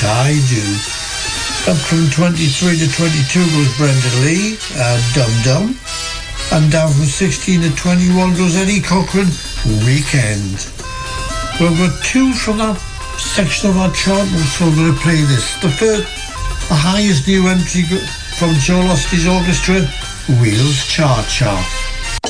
I Do. Up from 23 to 22 goes Brenda Lee, Dum Dum. And down from 16 to 21 goes Eddie Cochran, Weekend. Well, we've got two from that section of our chart, so I'm going to play this. The highest new entry from Joel Ostey's orchestra, Wheels Cha Cha.